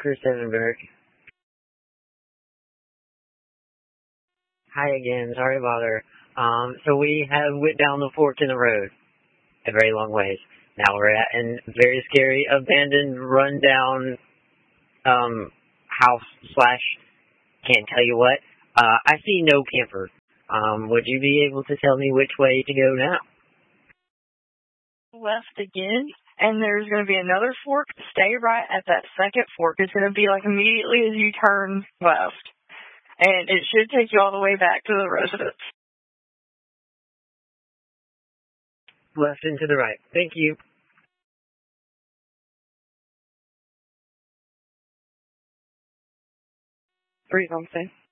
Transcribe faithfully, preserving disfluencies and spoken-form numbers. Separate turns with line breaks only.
Chris Evanberg. Hi again, sorry to bother. Um, so we have went down the fork in the road a very long ways. Now we're at a very scary, abandoned, rundown um, house slash can't tell you what. Uh, I see no camper. Um, would you be able to tell me which way to go now?
Left again, and there's going to be another fork. Stay right at that second fork. It's going to be like immediately as you turn left, and it should take you all the way back to the residence.
Left and to the right. Thank you.
Breathe on, say.